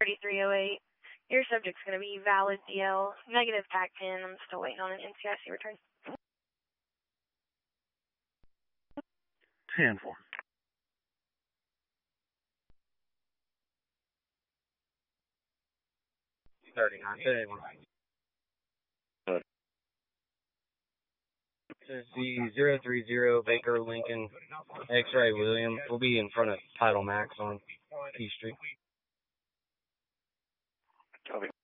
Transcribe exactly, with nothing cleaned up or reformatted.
thirty-three oh eight. Your subject's going to be valid D L, negative T A C pin. I'm still waiting on an N C I C return. ten four. thirty-nine. This is the zero three zero Baker Lincoln X-Ray William. We'll be in front of Title Max on P Street. Copy.